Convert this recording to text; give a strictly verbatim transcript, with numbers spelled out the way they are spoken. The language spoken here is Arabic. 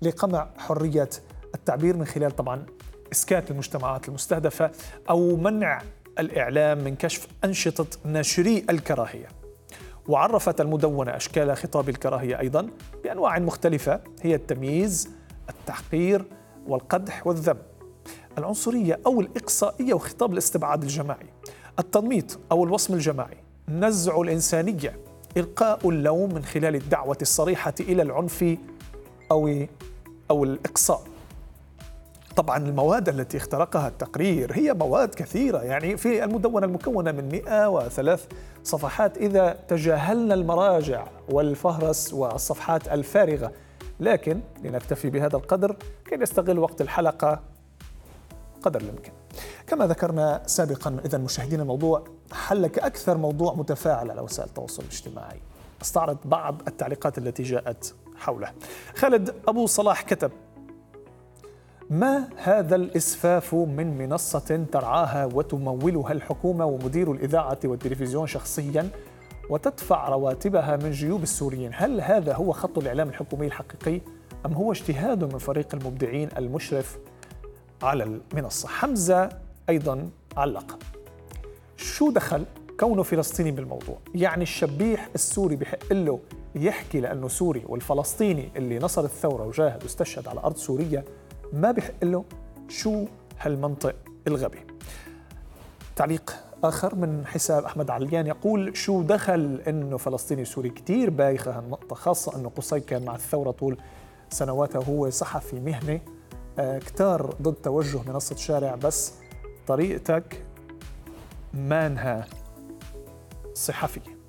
لقمع حرية التعبير من خلال طبعا إسكات المجتمعات المستهدفة أو منع الإعلام من كشف أنشطة ناشري الكراهية. وعرفت المدونة أشكال خطاب الكراهية أيضا بأنواع مختلفة هي التمييز، التحقير والقدح والذم، العنصرية أو الإقصائية وخطاب الاستبعاد الجماعي، التنميط أو الوصم الجماعي، نزع الإنسانية، إلقاء اللوم من خلال الدعوة الصريحة إلى العنف أو أو الإقصاء. طبعا المواد التي اخترقها التقرير هي مواد كثيرة، يعني في المدونة المكونة من مئة وثلاث صفحات إذا تجاهلنا المراجع والفهرس والصفحات الفارغة، لكن لنكتفي بهذا القدر كي نستغل وقت الحلقة قدر الإمكان. كما ذكرنا سابقا، إذا مشاهدين الموضوع حل كأكثر موضوع متفاعل على وسائل التواصل الاجتماعي. استعرض بعض التعليقات التي جاءت حوله. خالد أبو صلاح كتب: ما هذا الإسفاف من منصة ترعاها وتمولها الحكومة ومدير الإذاعة والتلفزيون شخصيا وتدفع رواتبها من جيوب السوريين؟ هل هذا هو خط الإعلام الحكومي الحقيقي أم هو اجتهاد من فريق المبدعين المشرف على المنصة؟ حمزة أيضا علق: شو دخل كونه فلسطيني بالموضوع؟ يعني الشبيح السوري بحق له يحكي لأنه سوري، والفلسطيني اللي نصر الثورة وجاهد واستشهد على أرض سوريا ما بحق له؟ شو هالمنطق الغبي؟ تعليق آخر من حساب أحمد عليان يقول: شو دخل إنه فلسطيني سوري؟ كتير بايخة هالنقطة، خاصة إنه قصي كان مع الثورة طول سنواته وهو صحفي مهني. آه كتار ضد توجه منصة شارع، بس طريقتك مانها صحفية.